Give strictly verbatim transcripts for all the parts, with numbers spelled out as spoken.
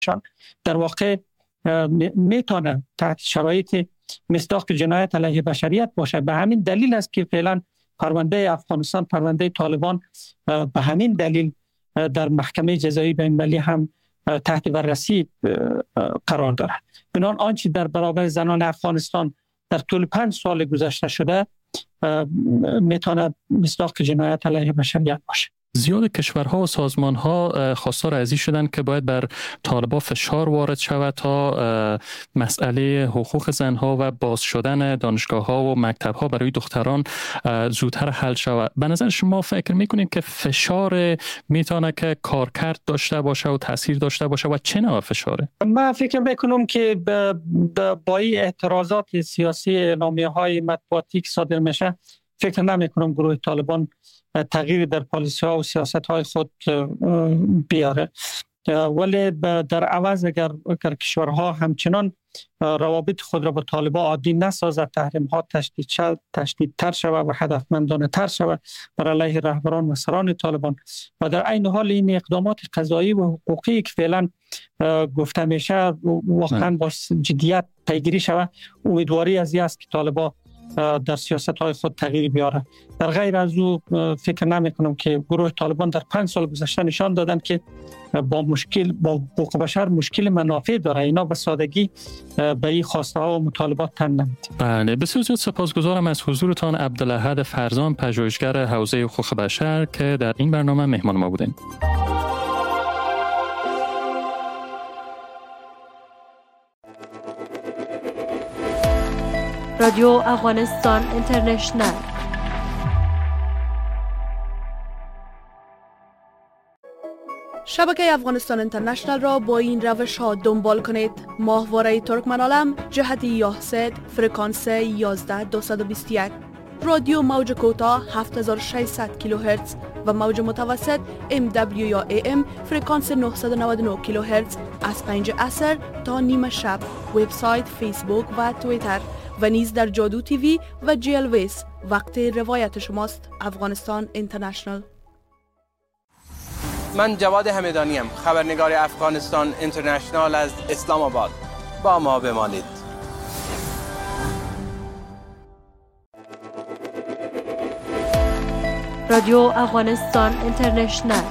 در واقع میتونه تحت شرایط مصداق جنایت علیه بشریت باشه. به همین دلیل است که فعلا پرونده افغانستان، پرونده طالبان به همین دلیل در محکمه جزایی بین‌المللی هم تحت بررسی قرار دارد. بنابراین آنچه در برابر زنان افغانستان در طول پنج سال گذشته شده میتونه مصداق جنایت علیه بشریت باشه. زیاد کشورها و سازمانها خواستار از این شدند که باید بر طالبان فشار وارد شود تا مسئله حقوق زنها و باز شدن دانشگاه‌ها و مکتب‌ها برای دختران زودتر حل شود. به نظر شما فکر می‌کنید که فشار میتونه که کارکرد داشته باشه و تاثیر داشته باشه و چه نوع فشاره؟ من فکر می‌کنم که با این اعتراضات سیاسی اعلامیه‌های مطبوعاتی که صادر میشه، فکر نمی‌کنم گروه طالبان تغییر در پالیسی ها و سیاست های خود بیاره. ولی در عوض اگر کشورها همچنان روابط خود را با طالبان عادی نسازد، تحریم ها تشدید تر شود و هدفمندانه تر شود بر علیه رهبران و سران طالبان و در عین حال این اقدامات قضایی و حقوقی که فعلا گفته میشه واقعا با جدیت پیگیری شود، امیدواری از این است که طالبان در سیاست های خود تغییر بیاره. در غیر از او فکر نمی کنم که گروه طالبان در پنج سال گذشته نشان دادن که با مشکل با حقوق بشر مشکل منافع داره. اینا به سادگی به این خواسته ها و مطالبات تن نمیدن. بله، بسیار زیاد سپاسگزارم از حضورتان عبدالاحد فرزان، پژوهشگر حوزه حقوق بشر که در این برنامه مهمان ما بودین. رادیو افغانستان اینترنشنل. شبکه افغانستان اینترنشنل را با این روش ها دنبال کنید: ماهواره ترکمنالم جهت یاهسد فرکانس یازده دویست و بیست و یک، رادیو موج کوتاه هفت هزار و ششصد کیلوهرتز و موج متوسط ام دبلیو یا ای ام فرکانس نهصد و نود و نه کیلوهرتز از پنج عصر تا نیمه شب. وبسایت، فیسبوک و توییتر و نیز در جادو تیوی و جی ال ویس. وقت روایت شماست. افغانستان اینترنشنل. من جواد همدانی ام، خبرنگار افغانستان اینترنشنال از اسلام آباد. با ما بمانید. رادیو افغانستان اینترنشنل.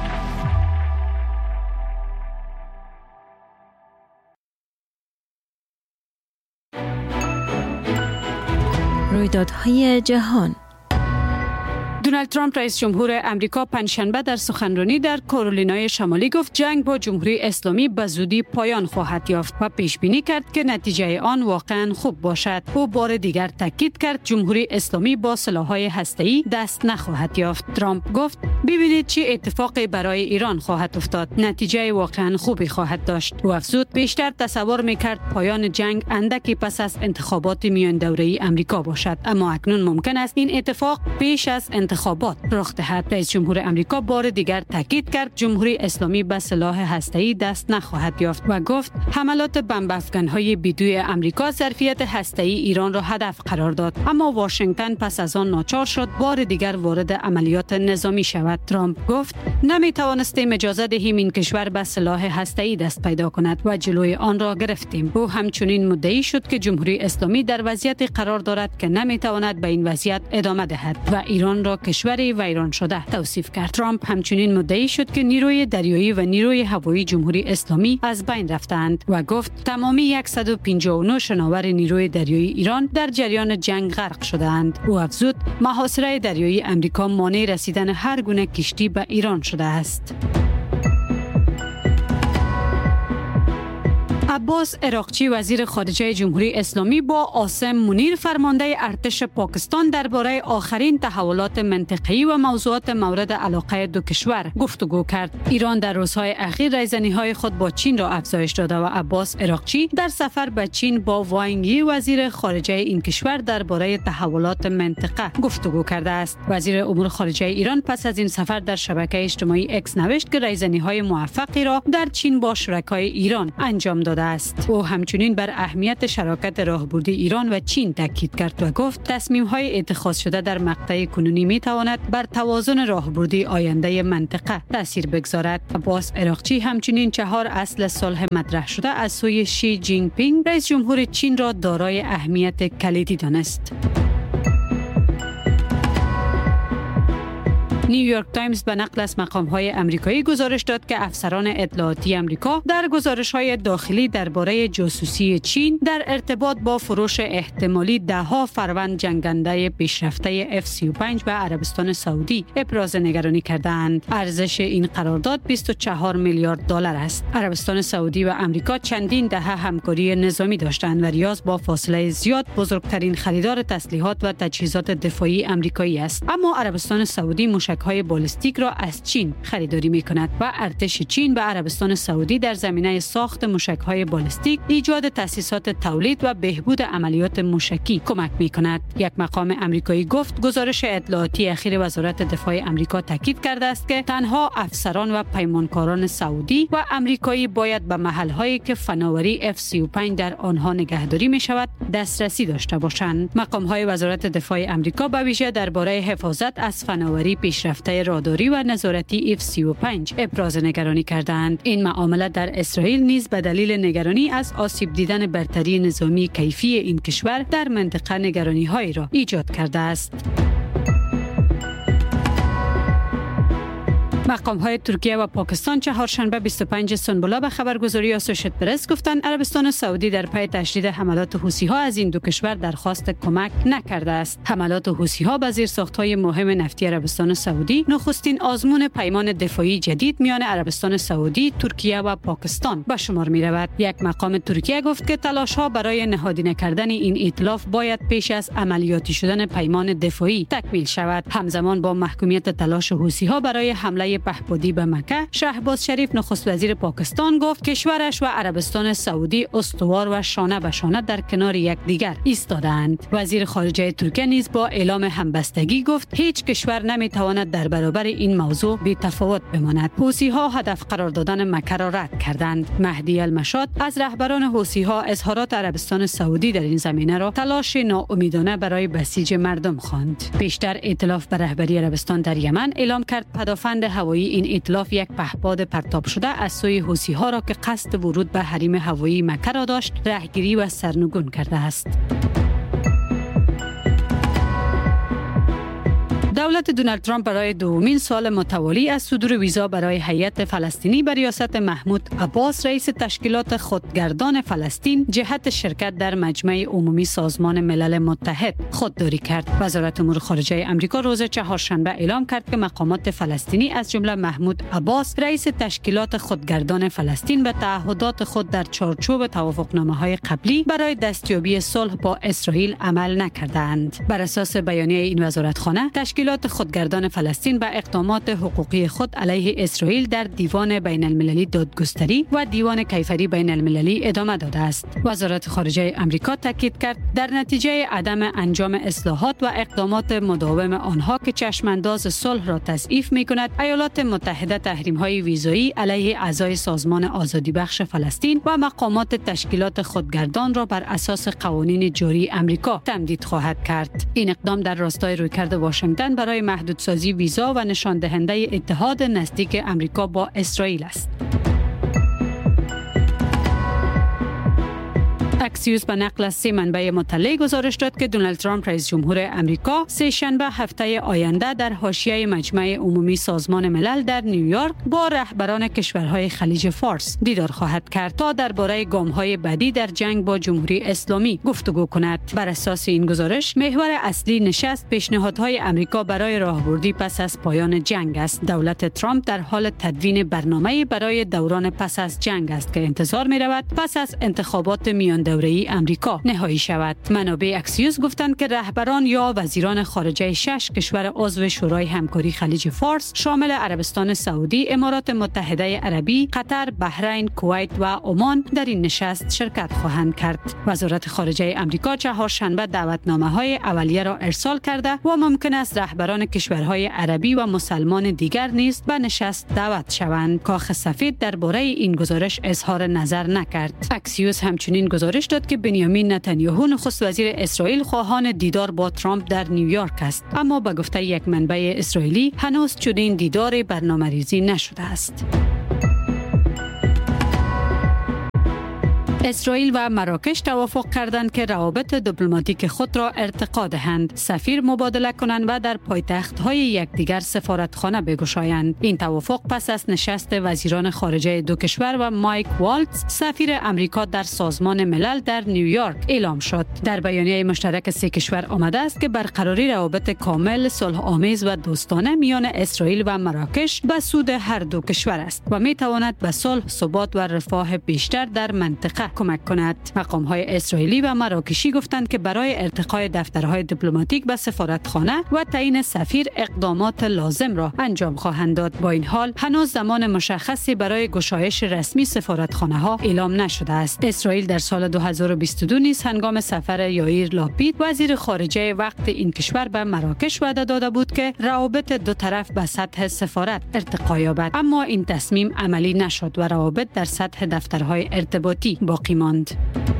رویدادهای جهان. دونالد ترامپ رئیس جمهور امریکا پنجشنبه در سخنرانی در کارولینای شمالی گفت جنگ با جمهوری اسلامی به زودی پایان خواهد یافت و پیش بینی کرد که نتیجه آن واقعا خوب باشد. او بار دیگر تاکید کرد جمهوری اسلامی با سلاح‌های هسته‌ای دست نخواهد یافت. ترامپ گفت ببینید چه اتفاقی برای ایران خواهد افتاد. نتیجه واقعا خوبی خواهد داشت. او افزود بیشتر تصور می‌کرد پایان جنگ اندکی پس از انتخابات میان دوره‌ای امریکا باشد، اما اکنون ممکن است این اتفاق پیش از انتخابات رخ دهد. رئیس جمهور امریکا بار دیگر تاکید کرد جمهوری اسلامی به سلاح هسته‌ای دست نخواهد یافت و گفت حملات بمب افکن‌های بیدوی امریکا ظرفیت هسته‌ای ایران را هدف قرار داد، اما واشنگتن پس از آن ناچار شد بار دیگر وارد عملیات نظامی شود. ترامپ گفت نمی‌توانستیم اجازه دهیم این کشور به سلاح هسته‌ای دست پیدا کند و جلوی آن را گرفتیم. او همچنین مدعی شد که جمهوری اسلامی در وضعیتی قرار دارد که نمی‌تواند به این وضعیت ادامه دهد و ایران را کشوری ویران شده توصیف کرد. ترامپ همچنین مدعی شد که نیروی دریایی و نیروی هوایی جمهوری اسلامی از بین رفتند و گفت تمامی صد و پنجاه و نه شناور نیروی دریایی ایران در جریان جنگ غرق شدند. او افزود محاصره دریایی امریکا مانع رسیدن هر گونه کشتی به ایران شده است. عباس عراقچی وزیر خارجه جمهوری اسلامی با عاصم منیر فرمانده ارتش پاکستان درباره آخرین تحولات منطقه‌ای و موضوعات مورد علاقه دو کشور گفتگو کرد. ایران در روزهای اخیر رایزنی‌های خود با چین را افزایش داده و عباس عراقچی در سفر به چین با وانگ یی وزیر خارجه این کشور درباره تحولات منطقه گفتگو کرده است. وزیر امور خارجه ایران پس از این سفر در شبکه اجتماعی اکس نوشت که رایزنی‌های موفقی را در چین با شرکای ایران انجام داده داده است. او همچنین بر اهمیت شراکت راهبردی ایران و چین تاکید کرد و گفت تصمیم‌های اتخاذ شده در مقطع کنونی می‌تواند بر توازن راهبردی آینده منطقه تاثیر بگذارد. عباس عراقچی همچنین چهار اصل صلح مطرح شده از سوی شی جین پینگ رئیس جمهور چین را دارای اهمیت کلیدی دانست. نیویورک تایمز به نقل از مقام‌های آمریکایی گزارش داد که افسران اطلاعاتی آمریکا در گزارش‌های داخلی درباره جاسوسی چین در ارتباط با فروش احتمالی ده‌ها فروند جنگنده پیشرفته اف سی و پنج به عربستان سعودی ابراز نگرانی کردند. ارزش این قرارداد بیست و چهار میلیارد دلار است. عربستان سعودی و آمریکا چندین دهه همکاری نظامی داشتند و ریاض با فاصله زیاد بزرگترین خریدار تسلیحات و تجهیزات دفاعی آمریکایی است. اما عربستان سعودی موشک های بالستیک را از چین خریداری می کند و ارتش چین به عربستان سعودی در زمینه ساخت موشک های بالستیک، ایجاد تأسیسات تولید و بهبود عملیات موشکی کمک می کند. یک مقام آمریکایی گفت گزارش اطلاعاتی اخیر وزارت دفاع آمریکا تاکید کرده است که تنها افسران و پیمانکاران سعودی و آمریکایی باید به محل هایی که فناوری اف سی و پنج در آنها نگهداری می شود دسترسی داشته باشند. مقام های وزارت دفاع آمریکا به ویژه درباره حفاظت از فناوری پیشرفته راداری و نظارتی اف سی و پنج ابراز نگرانی کردند. این معامله در اسرائیل نیز به دلیل نگرانی از آسیب دیدن برتری نظامی کیفی این کشور در منطقه نگرانی هایی را ایجاد کرده است. مقام‌های ترکیه و پاکستان چهارشنبه بیست و پنج سنبوله به خبرگزاری آسوشیتد پرس گفتند عربستان سعودی در پی تشدید حملات حوثی‌ها از این دو کشور درخواست کمک نکرده است. حملات حوثی‌ها به زیرساخت‌های مهم نفتی عربستان سعودی نخستین آزمون پیمان دفاعی جدید میان عربستان سعودی، ترکیه و پاکستان به شمار می‌رود. یک مقام ترکیه گفت که تلاش‌ها برای نهادینه کردن این ائتلاف باید پیش از عملیاتی شدن پیمان دفاعی تکمیل شود. همزمان با محکومیت تلاش حوثی‌ها برای حمله پهپادی به مکه، شهباز شریف نخست وزیر پاکستان گفت کشورش و عربستان سعودی استوار و شانه به شانه در کنار یکدیگر ایستادند. وزیر خارجه ترکیه نیز با اعلام همبستگی گفت هیچ کشور نمیتواند در برابر این موضوع بی تفاوت بماند. حوثی‌ها هدف قرار دادن مکه را رد کردند. مهدی المشاد از رهبران حوثی‌ها اظهارات عربستان سعودی در این زمینه را تلاش ناامیدانه برای بسیج مردم خواند. پیشتر ائتلاف به رهبری عربستان در یمن اعلام کرد پدافند هوایی این ائتلاف یک پهپاد پرتاب شده از سوی حوثی‌ها را که قصد ورود به حریم هوایی مکه را داشت رهگیری و سرنگون کرده است. دولت دونالد ترامپ برای دومین سال متوالی از صدور ویزا برای هیئت فلسطینی به ریاست محمود عباس رئیس تشکیلات خودگردان فلسطین جهت شرکت در مجمع عمومی سازمان ملل متحد خودداری کرد. وزارت امور خارجه آمریکا روز چهارشنبه اعلام کرد که مقامات فلسطینی از جمله محمود عباس رئیس تشکیلات خودگردان فلسطین به تعهدات خود در چارچوب توافقنامه‌های قبلی برای دستیابی صلح با اسرائیل عمل نکردند. بر اساس بیانیه این وزارتخانه تشکیلات خودگردان فلسطین به اقدامات حقوقی خود علیه اسرائیل در دیوان بین المللی دادگستری و دیوان کیفری بین المللی ادامه داده است. وزارت خارجه آمریکا تاکید کرد در نتیجه عدم انجام اصلاحات و اقدامات مداوم آنها که چشمانداز صلح را تضعیف می‌کند، ایالات متحده تحریم‌های ویزایی علیه اعضای سازمان آزادی بخش فلسطین و مقامات تشکیلات خودگردان را بر اساس قوانین جاری آمریکا تمدید خواهد کرد. این اقدام در راستای رویکرد واشنگتن برای محدودسازی ویزا و نشان دهنده اتحاد نزدیک آمریکا با اسرائیل است. اکسیوس به نقل از سه منبع مطلع گزارش داد که دونالد ترامپ رئیس جمهور آمریکا سه شنبه هفته آینده در حاشیه مجمع عمومی سازمان ملل در نیویورک با رهبران کشورهای خلیج فارس دیدار خواهد کرد تا درباره گام‌های بعدی در جنگ با جمهوری اسلامی گفتگو کند. بر اساس این گزارش محور اصلی نشست پیشنهادهای آمریکا برای راهبردی پس از پایان جنگ است. دولت ترامپ در حال تدوین برنامه‌ای برای دوران پس از جنگ است که انتظار می‌رود پس از انتخابات میان دوره‌ای امریکا نهایی شود. منابع اکسیوس گفتند که رهبران یا وزیران خارجه شش کشور عضو شورای همکاری خلیج فارس شامل عربستان سعودی، امارات متحده عربی، قطر، بحرین، کویت و عمان در این نشست شرکت خواهند کرد. وزارت خارجه امریکا چهارشنبه دعوتنامه‌های اولیه را ارسال کرده و ممکن است رهبران کشورهای عربی و مسلمان دیگر نیز به نشست دعوت شوند. کاخ سفید درباره این گزارش اظهار نظر نکرد. اکسیوس همچنین گزارش داد که بنیامین نتانیاهو نخست وزیر اسرائیل خواهان دیدار با ترامپ در نیویورک است، اما به گفته یک منبع اسرائیلی هنوز چنین دیداری برنامه‌ریزی نشده است. اسرائیل و مراکش توافق کردند که روابط دیپلماتیک خود را ارتقا دهند، سفیر مبادله کنند و در پایتخت‌های یکدیگر سفارتخانه بگشایند. این توافق پس از نشست وزیران خارجه دو کشور و مایک والتز سفیر امریکا در سازمان ملل در نیویورک اعلام شد. در بیانیه مشترک سه کشور آمده است که برقراری روابط کامل، صلح‌آمیز و دوستانه میان اسرائیل و مراکش به سود هر دو کشور است و می‌تواند به صلح، ثبات و رفاه بیشتر در منطقه کمک کند. مقام‌های اسرائیلی و مراکشی گفتند که برای ارتقای دفترهای دیپلماتیک به سفارتخانه و تعیین سفیر اقدامات لازم را انجام خواهند داد. با این حال هنوز زمان مشخصی برای گشایش رسمی سفارتخانه‌ها اعلام نشده است. اسرائیل در سال دو هزار و بیست و دو نیز هنگام سفر یائیر لاپید وزیر خارجه وقت این کشور به مراکش وعده داده بود که روابط دو طرف به سطح سفارت ارتقا یابد، اما این تصمیم عملی نشد و روابط در سطح دفترهای ارتباطی باقی ماند.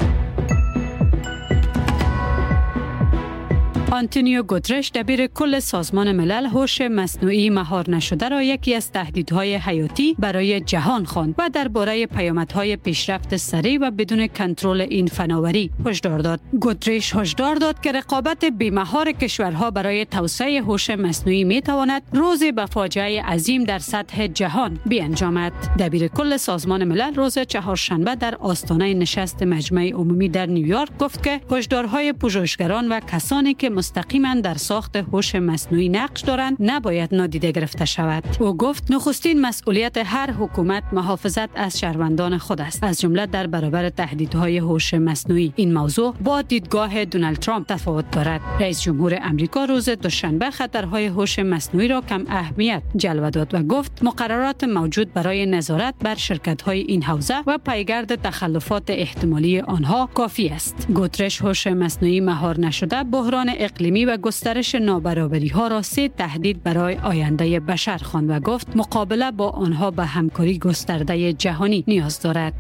آنتونیو گوترش دبیر کل سازمان ملل هوش مصنوعی مهار نشده را یکی از تهدیدهای حیاتی برای جهان خواند و درباره پیامدهای پیشرفت سریع و بدون کنترل این فناوری هشدار داد. گوترش هشدار داد که رقابت بی‌مهار کشورها برای توسعه هوش مصنوعی می‌تواند روزی به فاجعه عظیم در سطح جهان بیانجامد. دبیر کل سازمان ملل روز چهارشنبه در آستانه نشست مجمع عمومی در نیویورک گفت که هشدارهای پژوهشگران و کسانی که مستقیما در ساخت هوش مصنوعی نقش دارند نباید نادیده گرفته شود. او گفت نخستین مسئولیت هر حکومت محافظت از شهروندان خود است، از جمله در برابر تهدیدهای هوش مصنوعی. این موضوع با دیدگاه دونالد ترامپ تفاوت دارد. رئیس جمهور امریکا روز دوشنبه خطرهای هوش مصنوعی را کم اهمیت جلوه داد و گفت مقررات موجود برای نظارت بر شرکت‌های این حوزه و پیگرد تخلفات احتمالی آنها کافی است. گوترش هوش مصنوعی مهار نشده، بحران اقلیمی و گسترش نابرابری‌ها را سه تهدید برای آینده بشر خواند و گفت مقابله با آنها به همکاری گسترده جهانی نیاز دارد.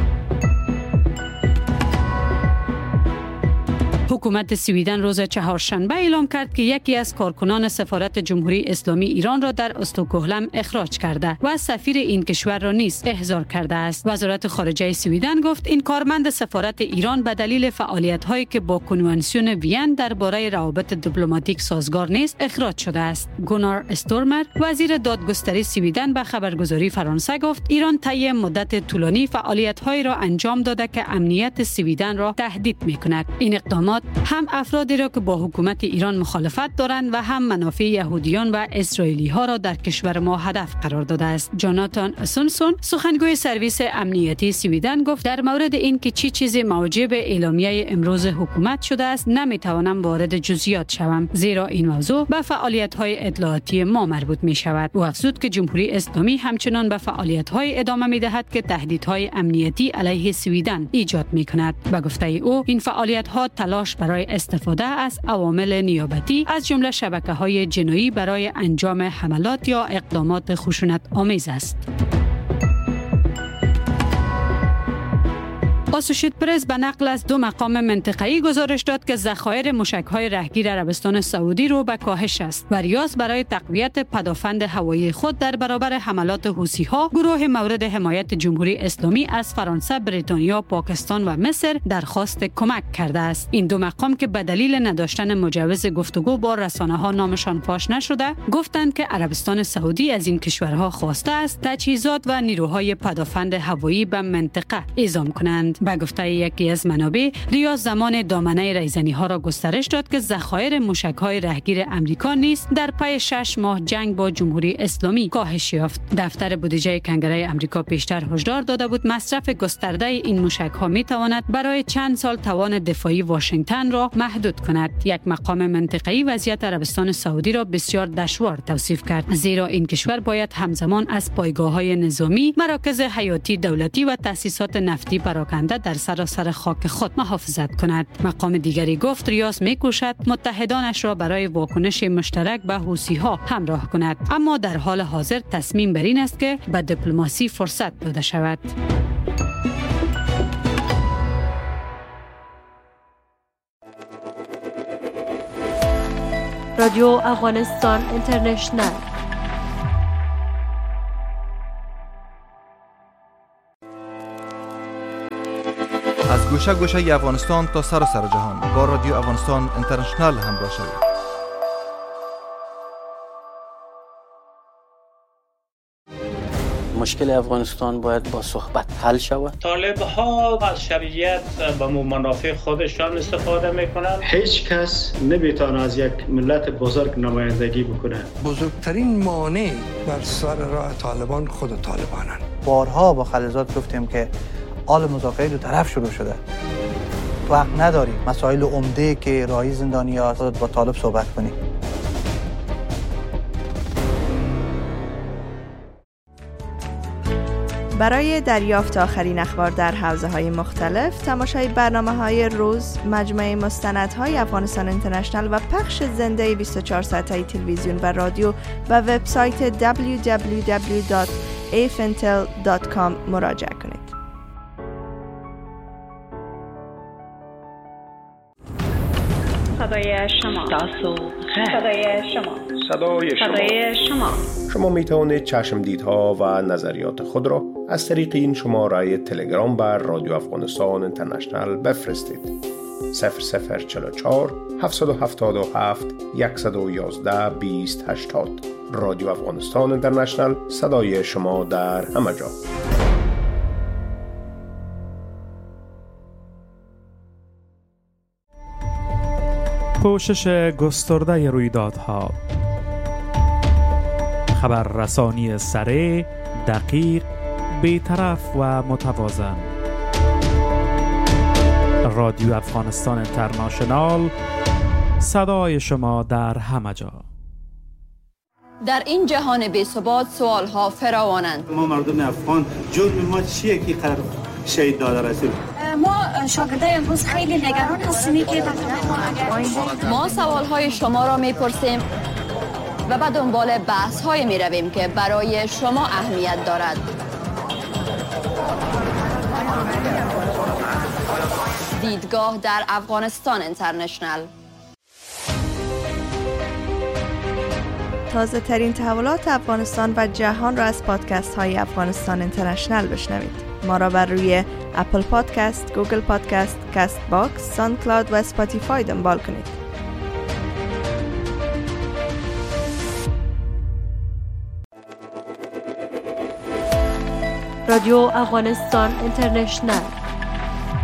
حکومت سویدن روز چهارشنبه اعلام کرد که یکی از کارکنان سفارت جمهوری اسلامی ایران را در استکهلم اخراج کرده و سفیر این کشور را نیز احضار کرده است. وزارت خارجه سویدن گفت این کارمند سفارت ایران به دلیل فعالیت‌هایی که با کنوانسیون وین درباره روابط دیپلماتیک سازگار نیست اخراج شده است. گونار استورمر وزیر دادگستری سویدن به خبرگزاری فرانسه گفت ایران طی مدت طولانی فعالیت‌هایی را انجام داده که امنیت سویدن را تهدید می‌کند. این اقدامات هم افرادی را که با حکومت ایران مخالفت دارند و هم منافع یهودیان و اسرائیلی ها را در کشور ما هدف قرار داده است. جاناتان اسونسون سخنگوی سرویس امنیتی سویدن گفت در مورد این که چی چیزی موجب اعلامیه امروز حکومت شده است نمیتوانم وارد جزئیات شوم، زیرا این موضوع به فعالیت های اطلاعاتی ما مربوط می شود. او افزود که جمهوری اسلامی همچنان به فعالیت های ادامه می دهد که تهدیدهای امنیتی علیه سویدن ایجاد می کند. به گفته او این فعالیت ها تلاش برای استفاده از عوامل نیابتی از جمله شبکه‌های جنایی برای انجام حملات یا اقدامات خشونت آمیز است. آسوشیت پرس به نقل از دو مقام منطقه‌ای گزارش داد که ذخایر موشک‌های رهگیر عربستان سعودی رو به کاهش است و ریاض برای تقویت پدافند هوایی خود در برابر حملات حوثی‌ها گروه مورد حمایت جمهوری اسلامی از فرانسه، بریتانیا، پاکستان و مصر درخواست کمک کرده است. این دو مقام که به دلیل نداشتن مجوز گفتگو با رسانه‌ها نامشان فاش نشده، گفتند که عربستان سعودی از این کشورها خواسته است تجهیزات و نیروهای پدافند هوایی به منطقه اعزام کنند. به گفته یکی از منابع، ریاض زمان دامنه ریزنی ها را گسترش داد که ذخایر موشک های رهگیر امریکا نیز در پی شش ماه جنگ با جمهوری اسلامی کاهش یافت. دفتر بودجه کنگره امریکا پیشتر هشدار داده بود مصرف گسترده این موشک ها می تواند برای چند سال توان دفاعی واشنگتن را محدود کند. یک مقام منطقه‌ای وضعیت عربستان سعودی را بسیار دشوار توصیف کرد، زیرا این کشور باید همزمان از پایگاه‌های نظامی، مراکز حیاتی دولتی و تأسیسات نفتی پراکنده در سراسر خاک خود محافظت کند. مقام دیگری گفت ریاض می‌کوشد متحدانش را برای واکنش مشترک به حوثی‌ها همراه کند، اما در حال حاضر تصمیم بر این است که به دیپلماسی فرصت داده شود. رادیو افغانستان اینترنشنل. از گوشه گوشه افغانستان تا سراسر جهان با رادیو افغانستان اینترنشنل همراه شوید. مشکل افغانستان باید با صحبت حل شود. طالب ها از شرعیت به منافع خودشان استفاده میکنند. هیچ کس نمیتونه از یک ملت بزرگ نمایندگی بکنه. بزرگترین مانع بر سر راه طالبان خود طالبانند. بارها با خلیزات گفتیم که آل مذاکره دو طرف شروع شده. وقت نداریم مسائل عمده که راهی زندانی‌ها با طالب صحبت کنیم. برای دریافت آخرین اخبار در حوزه‌های مختلف، تماشای برنامه‌های روز، مجموعه مستندهای افغانستان اینترنشنل و پخش زنده بیست و چهار ساعته تلویزیون و رادیو و وبسایت دبلیو دبلیو دبلیو دات ای اف انتل دات کام مراجعه کنید. صدای شما صدای شما صدای شما صدای شما شما می توانید چشمدیدها و نظریات خود را از طریق این شماره تلگرام بر رادیو افغانستان اینترنشنل بفرستید. صفر صفر چهل و چهار هفتصد و هفتاد و هفت صد و یازده بیست هشتاد. رادیو افغانستان اینترنشنل، صدای شما در همه جا. پوشش گسترده رویدادها، خبررسانی سریع، دقیق، بی‌طرف و متوازن. رادیو افغانستان اینترنشنال، صدای شما در همه جا. در این جهان بی‌ثبات سوالها فراوانند. ما مردم افغان جرم ما چیه که قرار شهید داده رسول؟ ما شاگردای امروز خیلی نگران هستیم که ما سوالهای شما را میپرسیم و به دنبال بحث‌های میرویم که برای شما اهمیت دارد. دیدگاه در افغانستان اینترنشنل. تازه ترین تحولات افغانستان و جهان را از پادکست های افغانستان اینترنشنل بشنوید. ما را بر روی اپل پادکست، گوگل پادکست، کست باکس، ساوند کلاود و اسپاتیفای دنبال کنید. رادیو افغانستان اینترنشنل